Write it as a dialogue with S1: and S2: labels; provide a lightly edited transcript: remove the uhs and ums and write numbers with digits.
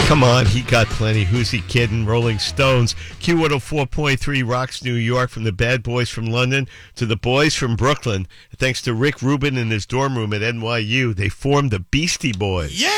S1: Come on, he got plenty. Who's he kidding? Rolling Stones. Q104.3 rocks New York, from the bad boys from London to the boys from Brooklyn. Thanks to Rick Rubin in his dorm room at NYU, they formed the Beastie Boys.
S2: Yeah!